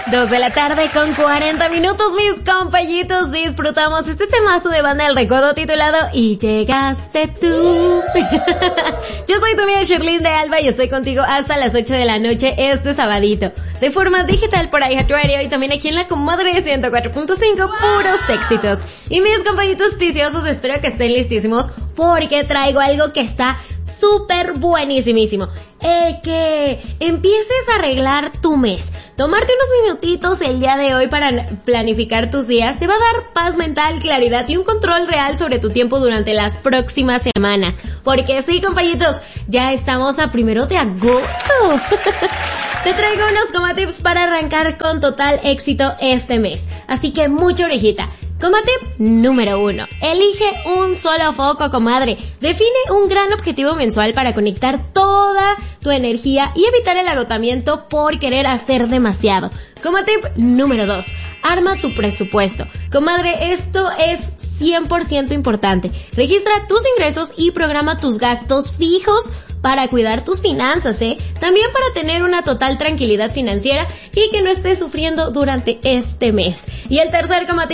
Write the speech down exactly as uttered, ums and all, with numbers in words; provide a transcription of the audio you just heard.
Dos de la tarde con cuarenta minutos, mis compañitos. Disfrutamos este temazo de Banda del Recodo titulado Y llegaste tú. Yo soy tu amiga Sherlyn de Alba y estoy contigo hasta las ocho de la noche este sabadito. De forma digital por iHeart Radio y también aquí en la Comadre ciento cuatro punto cinco, puros éxitos. Y mis compañitos piciosos, espero que estén listísimos porque traigo algo que está súper buenísimísimo. El que empieces a arreglar tu mes. Tomarte unos minutitos el día de hoy para planificar tus días te va a dar paz mental, claridad y un control real sobre tu tiempo durante las próximas semanas. Porque sí, compañitos, ya estamos a primero de agosto. Te traigo unos coma tips para arrancar con total éxito este mes. Así que mucha orejita. Coma tip número uno. Elige un solo foco, comadre. Define un gran objetivo mensual para conectar toda tu energía y evitar el agotamiento por querer hacer demasiado. Coma tip número dos. Arma tu presupuesto. Comadre, esto es cien por ciento importante. Registra tus ingresos y programa tus gastos fijos para cuidar tus finanzas, ¿eh? También para tener una total tranquilidad financiera y que no estés sufriendo durante este mes. Y el tercer coma tip